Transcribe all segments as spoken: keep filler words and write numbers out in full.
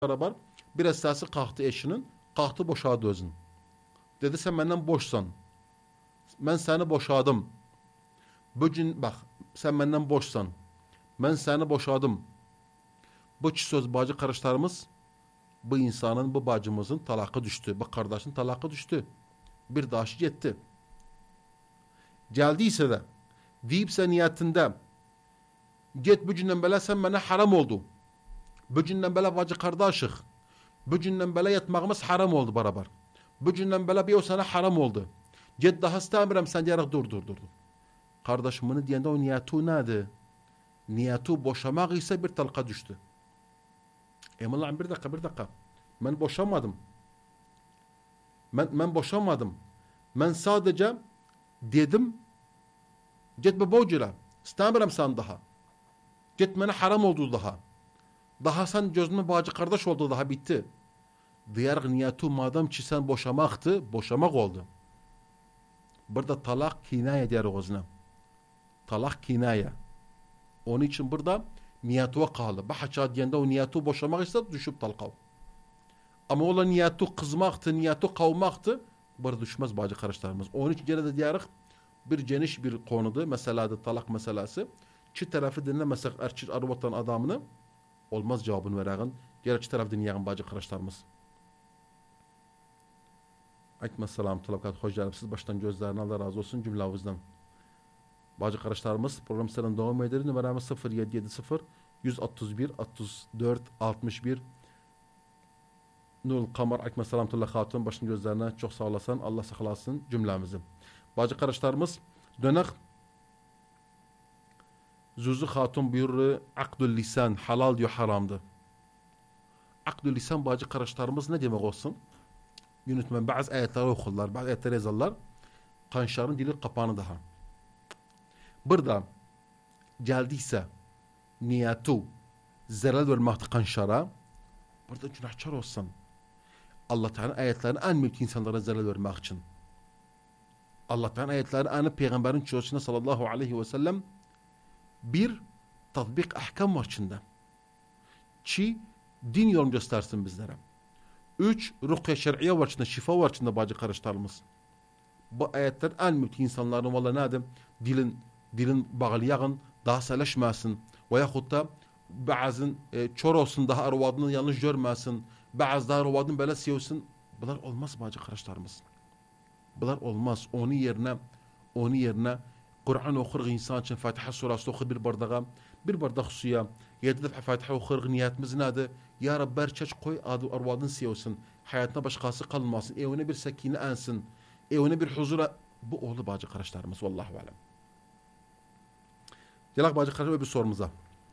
beraber bir esası kalktı eşinin. Kalktı boşadı özün. Dedi sen benden boşsan. Ben seni boşadım. Bugün bak sen benden boşsan. Ben seni boşadım. Bu söz bacı kardeşlerimiz bu insanın, bu bacımızın talakı düştü. Bu kardeşin talakı düştü. Bir daşı gitti. Geldiyse de deyipse niyetinde git bugünden beri sen bana haram oldu. Bugünden beri bacı kardeşik. Bugünden beri yatmağımız haram oldu beraber. Bugünden beri bir o sana haram oldu. Git daha istemiyorum sen diyerek dur dur dur. Kardeşim bunu diyende o niyatu neydi? Niyatu boşamak ise bir talaka düştü. Emallah bir dakika bir dakika. Ben boşamadım. Ben, ben boşamadım. Ben sadece dedim git be boğcula. İstemiyorum sen daha. Git bana haram oldu daha. Daha sen gözüme bacı kardeş oldu daha bitti. Diğer niyatu madem ki sen boşamaktı, boşamak oldu. Burada talak kinaya diğer gözüne. Talak kinaya. Onun için burada niyatu kaldı. Bahaça diyende o niyatu boşamak ise düşüp talkav. Ama ola niyatu kızmaktı, niyatu kavmaktı. Burada düşmez bacı kardeşlerimiz. Onun için gene de diyerek bir geniş bir konudu. Mesela da talak meselesi. Çi tarafı dinlemesek erçil arvatan adamını olmaz cevabını vereğin. Diğer çi tarafı dinleyen bacı kardeşlerimiz. Aleykümselam talakat hoş geldiniz. Baştan gözlerine Allah razı olsun cümlemizden. Bacı kardeşlerimiz program senin devam eder. Numaramız sıfır yedi yedi sıfır yüz otuz bir otuz dört altmış bir. Nurul Kamar aleykümselam talakat hatun başın gözlerine çok sağ olasın. Allah saklasın cümlemizi. Bacı kardeşlerimiz dönek Zuzu Hatun buyurur akdül lisan halal diyor haramdı. Akdül lisan bacı kardeşlerimiz ne demek olsun? Yönetmen bazı ayetleri okurlar, bazı ayetleri yazarlar. Kanşarın dili kapağını daha. Burada geldiyse niyatu zarar vermekte kanşara burada günahkar olsun. Allah Teala ayetlerini en mülk insanlara zarar vermek için. Allah Teala ayetlerini en peygamberin çoğusuna sallallahu aleyhi ve sellem bir tatbik ahkam var içinde. Ki din yolunu göstersin bizlere. Üç, rukya şer'iye var içinde, şifa var içinde bacı kardeşlerimiz. Bu ayetler en mülk insanların valla nedir? Dilin, dilin bağlayağın daha seleşmesin. Veyahut da bazın e, çor olsun daha arvadını yanlış görmesin. Bazı daha arvadını böyle sevsin. Bunlar olmaz bacı kardeşlerimiz. Bunlar olmaz. Onun yerine onun yerine Kur'an okur insan için Fatiha surası okur bir bardağa bir bardak suya yedi defa Fatiha okur niyetimiz nedir? Ya Rabbi berçeç koy adı arvadını sevsin. Hayatına başkası kalmasın. Evine bir sekine ensin. Evine bir huzura. Bu oğlu bacı kardeşlerimiz. Vallahu alem. Gelak bacı kardeşlerimiz bir sorumuza.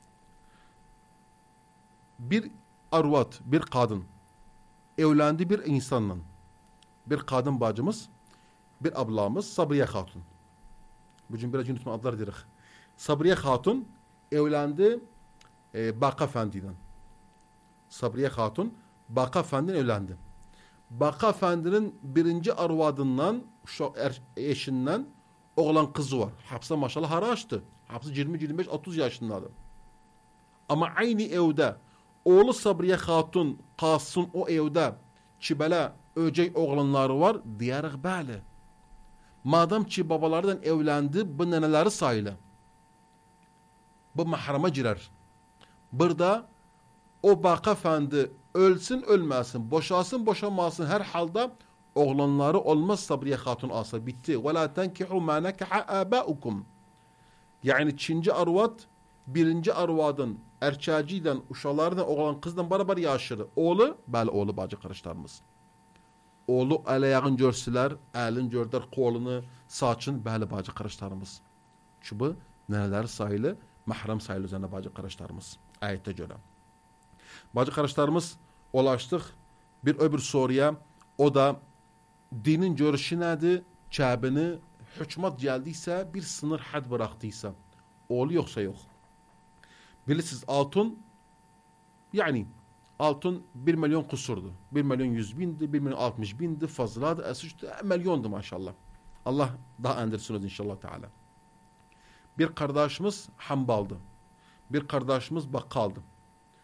Bir arvat, bir kadın evlendi bir insanla. Bir kadın bacımız, bir ablamız Sabriye Hatun. Bugün biraz unutma adlar direk. Sabriye Hatun evlendi e, Baka Efendi'den. Sabriye Hatun Baka Efendi'den evlendi. Baka Efendi'nin birinci arvadından, şu er, eşinden oğlan kızı var. Hapsa maşallah haraçtı. Hapsa yirmi yirmi beş otuz yaşındadır. Ama aynı evde oğlu Sabriye Hatun kalsın o evde çibele öcek oğlanları var diyerek böyle. Madem ki babalardan evlendi bu neneleri sayılı. Bu mahrama girer. Burada o Baka Efendi ölsün ölmesin, boşasın boşamasın her halde oğlanları olmaz Sabriye Hatun alsa bitti. وَلَا تَنْكِحُوا مَا نَكَحَ آبَاؤُكُمْ. Yani Çinci arvat birinci arvadın erçaciden, uşalardan, oğlan kızdan beraber yaşırı. Oğlu, bəli oğlu bacı kardeşlerimiz. Oğlu ayağın görsüler, elin gördüler kolunu, saçın, bəli bacı kardeşlerimiz. Şu bu nereleri sayılı, mahrem sayılı üzerine bacı kardeşlerimiz. Ayette göre. Bacı kardeşlerimiz ulaştık bir öbür soruya. O da dinin görüşü nedir? Kəbini hükümet geldiyse bir sınır had bıraktıysa oğlu yoksa yok. Bilirsiniz altın yani altın bir milyon kusurdu. Bir milyon yüz bindi, bir milyon altmış bindi fazladı. Esüçtü milyondu maşallah. Allah daha endirsin inşallah Teala. Bir kardeşimiz hambaldı. Bir kardeşimiz bakkaldı.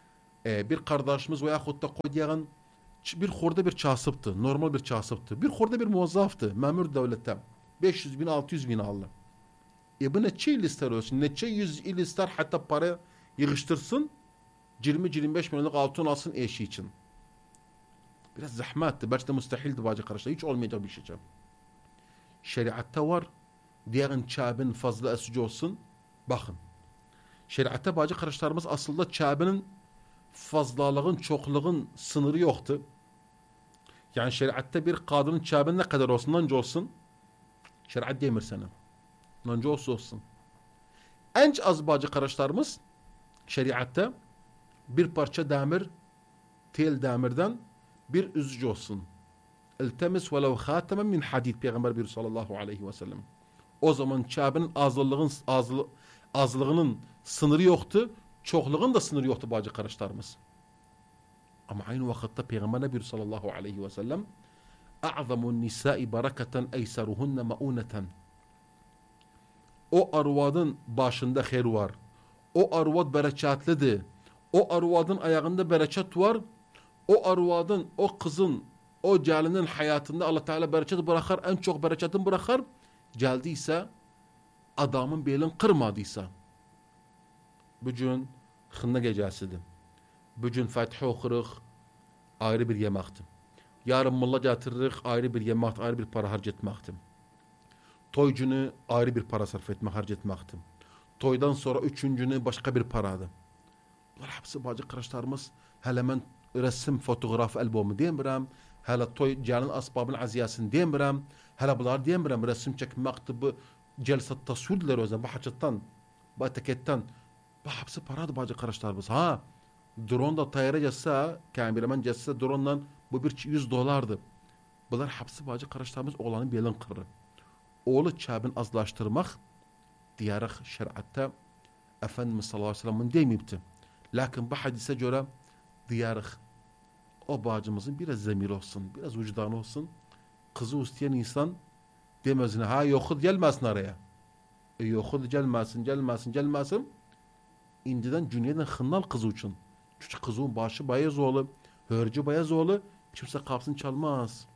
e, bir kardeşimiz veyahut da koyduğun bir horda bir çasıptı. Normal bir çasıptı. Bir horda bir muvazzaftı. Memur devlette. beş yüz bin altı yüz bin aldı. E bu neçe yıl ister olsun. Neçe yüz yıl ister hatta para yığıştırsın. yirmi yirmi beş milyonluk altın alsın eşi için. Biraz zahmetti. Belki de müstahildi bacı kardeşler. Hiç olmayacak bir şey. Şeriatta var. Diğerin çabın fazla esici olsun. Bakın. Şeriatta bacı kardeşlerimiz aslında çabının fazlalığın, çokluğun sınırı yoktu. Yani şeriatta bir kadının çabın ne kadar olsun, nanca olsun. Şeriat demir sana. Nanca olsun olsun. En az bacı kardeşlerimiz şeriatta bir parça demir, tel demirden bir üzücü olsun. İltemis velev khatemen min hadid. Peygamber bir sallallahu aleyhi ve sellem. O zaman çabının azlığın, azlı, azlığının sınırı yoktu. Çokluğun da sınırı yoktu bacı kardeşlerimiz. Ama aynı vakitte Peygamber bir sallallahu aleyhi ve sellem a'zamun nisa'i bereketen eyseruhunne mauneten. O arvadın başında hayır var. O arvad berekatlidir. O arvadın ayağında bereket var. O arvadın, o kızın, o calinin hayatında Allah Teala bereket bırakır. En çok bereketin bırakır. Geldiyse adamın belin kırmadıysa. Bugün xınna gecəsidir. Bugün Fatiha oxuruq, ayrı bir yeməkdir. Yarın mulla gətiririk, ayrı bir yeməkdir, ayrı bir para harcetməkdir. Toy günü ayrı bir para sarf etmek, harcetməkdir. Toydan sonra üçüncü günü başka bir paradır. Bunlar hepsi bacı kardeşlerimiz. Hele ben resim, fotoğraf albomu demirəm. Hele toy gelin asbabın aziyasını demirəm. Hele bunlar demirəm. Resim çekmektir, bu celsat tasvirler o zaman. Bu haçattan, bu etiketten. Bu hepsi paradır bacı kardeşlerimiz. Ha, drone da tayyara cesse, kameraman cesse drone'dan bu bir yüz dolardı. Bunlar hepsi bacı kardeşlerimiz oğlanın belin kırır. Oğlu çabın azlaştırmak diyarıq şeriatta Efendimiz sallallahu aleyhi ve sellem'in demeyipti. Lakin bu hadise göre diyarıq o bacımızın biraz zemir olsun, biraz vicdanı olsun. Kızı isteyen insan demezine ha yoxud gelmesin araya. E, yoxud gelmesin, gelmesin, gelmesin. İndiden dünyadan xınnal kızı için. Çünkü kızın başı bayaz oğlu, hörcü bayaz oğlu, kimse kapsın çalmaz.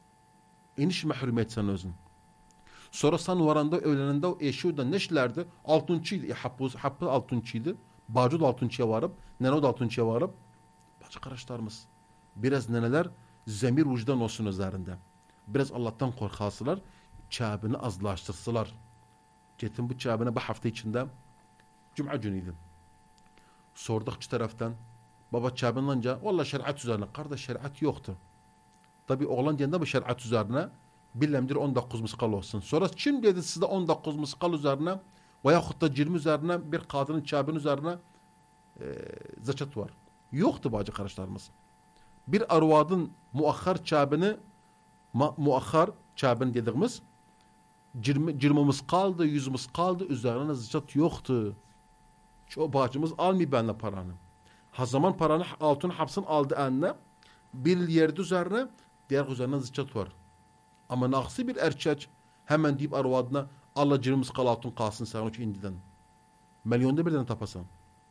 İniş mahrum etsen özün. Sonra sen varanda evlenende o eşi de neşlerdi? Altıncıydı. E, hapı, hapı altıncıydı. Bacı da altıncıya varıp, nene de altıncıya varıp. Bacı kardeşlerimiz. Biraz neneler zemir vicdan olsun üzerinde. Biraz Allah'tan korkasılar. Çabını azlaştırsılar. Cetin bu çabını bu hafta içinde Cuma günüydü. Sorduk şu taraftan. Baba çabınlanca valla şeriat üzerine. Kardeş şeriat yoktu. Tabi oğlan diyende bu şeriat üzerine bilemdir on dokuz muskal olsun. Sonra kim dedi sizde on dokuz muskal üzerine veyahut da yirmi üzerine bir kadının çabın üzerine e, zekat var. Yoktu bacı kardeşlerimiz. Bir arvadın muakhar çabını ma, muakhar çabın dediğimiz yirmi muskal yüz muskal üzerine zekat yoktu. Çoğu bacımız almıyor benimle paranı. Ha zaman paranı altın hapsın aldı anne bir yerde üzerine diğer üzerine zekat var. Ama naksı bir erkek hemen deyip arvadına Allah cirimiz kalatın kalsın sen o indiden. Milyonda birden tapasan.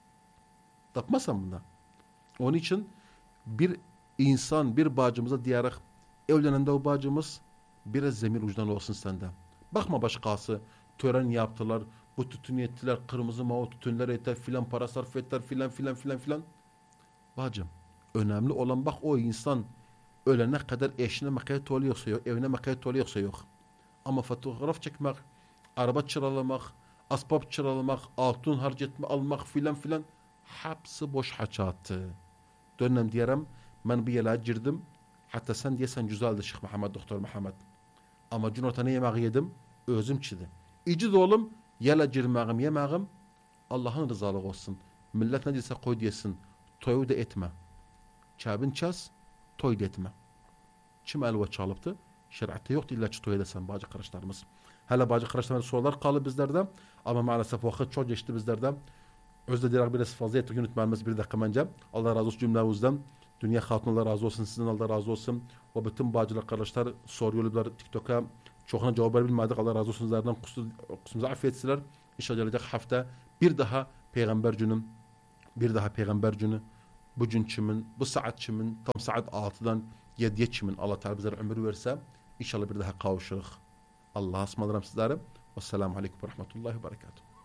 Tapmasan bunda. Onun için bir insan bir bacımıza diyerek evlenende o bacımız biraz zemir ucundan olsun senden. Bakma başkası tören yaptılar, bu tütün ettiler, kırmızı mavi tütünler ettiler, filan para sarf ettiler, filan filan filan filan. Bacım önemli olan bak o insan ölene kadar eşine makayet oluyorsa yok, evine makayet oluyorsa yok. Ama fotoğraf çekmek, araba çıralamak, asbab çıralamak, altın harcetme almak filan filan hepsi boş haçatı. Dönem diyelim ben bir yere girdim. Hatta sen diyesen güzeldi Şeyh Muhammed, Doktor Muhammed. Ama gün orta ne yemeği yedim? Özüm çidi. İci de oğlum yere girmeğim yemeğim Allah'ın rızalığı olsun. Millet ne diyse koy diyesin. Toyu da etme. Çabın çaz, toy da etme. Kim elva çalıptı? Şeriatte yoktu illa ki toy edesen bacı kardeşlerimiz. Hala bacı kardeşlerimiz sorular kaldı bizlerden. Ama maalesef vakit çok geçti bizlerden. Özde direkt biraz fazla ettik yönetmenimiz bir dakika bence. Allah razı olsun cümlemizden. Dünya hatunlar razı olsun. Sizden Allah razı olsun. O bütün bacılar kardeşler soruyorlar TikTok'a. Çoğuna cevap verebilmedik. Allah razı olsun. Sizlerden kusurumuzu affetsinler. İnşallah gelecek hafta bir daha peygamber günü bir daha peygamber günü bugün kimin, bu saat kimin, tam saat altıdan yediye kimin Allah Teala bize ömür verse inşallah bir daha kavuşuruz. Allah'a ısmarlarım sizlere. Vesselamu aleyküm ve rahmetullahi ve berekatuhu.